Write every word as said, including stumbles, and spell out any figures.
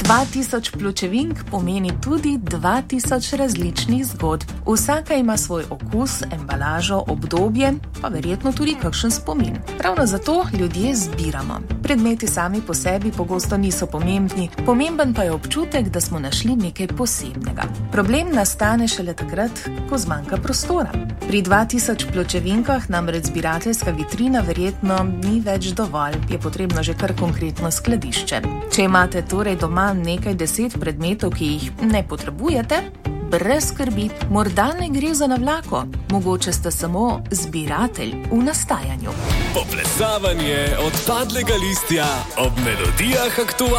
dva tisoč pločevink pomeni tudi dva tisoč različnih zgodb. Vsaka ima svoj okus, embalažo, obdobje, pa verjetno tudi kakšen spomin. Ravno zato ljudje zbiramo. Predmeti sami po sebi pogosto niso pomembni, pomemben pa je občutek, da smo našli nekaj posebnega. Problem nastane šele takrat, ko zmanjka prostora. Pri dva tisoč pločevinkah namreč zbirateljska vitrina verjetno ni več dovolj, je potrebno že kar konkretno skladišče. Če imate torej doma nekaj deset predmetov, ki jih ne potrebujete, brez skrbi, morda ne gre za navlako, mogoče ste samo zbiratelj v nastajanju. Poplesavanje odpadlega listja ob melodijah aktualnosti.